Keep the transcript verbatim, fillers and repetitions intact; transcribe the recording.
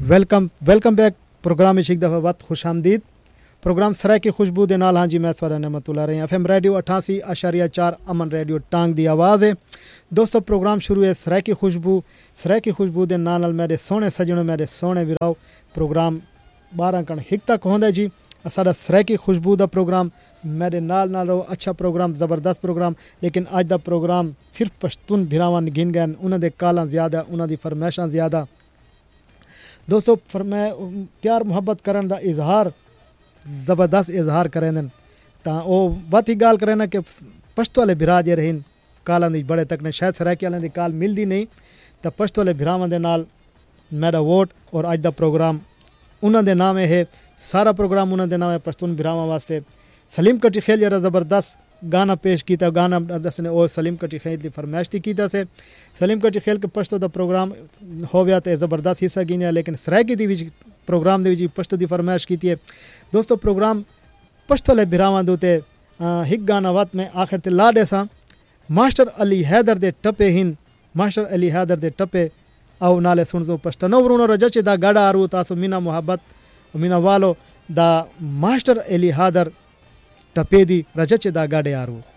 Welcome welcome back programme में एक दफ़ा वक्त खुश आमदीद प्रोग्राम सराय की खुशबू दे नाल हाँ जी मैं सवारा नेमतुल्लाह रही एफ एम रेडियो अठासी अशारिया चार अमन रेडियो टांग दी आवाज़ है। दोस्तों प्रोग्राम शुरू है सराय की खुशबू सराय की खुशबू दे नाल नाल मेरे सोहने सजणों मेरे सोहने विराओ प्रोग्राम बारह कण हिक तक होंदा जी। साडा सराय की खुशबू दा प्रोग्राम मेरे नाल नाल रहो अच्छा प्रोग्राम ज़बरदस्त प्रोग्राम। लेकिन अज दा प्रोग्राम सिर्फ पश्तून भिरावां गिन गए उन्हां दे कालां ज़्यादा उन्हां दी फरमाइशां ज़्यादा। दोस्तों फरमाए प्यार मुहब्बत करन दा इजहार ज़बरदस्त इजहार करें तां ओ बात ही गाल करें ना कि पश्तो वाले भिरा जे रहीन कालां दी बड़े तक ने शायद सरायकी वालें दी काल मिलदी नहीं तां पश्तो वाले भिरावां दे नाल मेरा वोट और अज दा प्रोग्राम उन्हां दे नाम है। सारा प्रोग्राम उन्हां दे नाम है पश्तून भिरावां वास्ते। सलीम कटी खेल जरा ज़बरदस्त गाना पेश किया गाना दसने और सलीम कटी खेल की फरमाइश थी की से सलीम कटी खेल के पश्तो दा प्रोग्राम हो गया तो ज़बरदस्त हिस्सा गिने लेकिन सरायकी दी विच प्रोग्राम दे पश्तो की फरमाइश की है। दोस्तों प्रोग्राम पश्तो ले भिरावां दे ते हिक गाना वत में आखिर ते ला देसा मास्टर अली हैदर दे टपे हिन मास्टर अली हैदर दे टपे आओ नाले सुन दो पश्तनो वरुणो रजचे दा गाड़ा आरू तासो मीना मोहब्बत मीना वालो दा मास्टर अली हैदर टपे दी रजचे दा गाड़े आरू।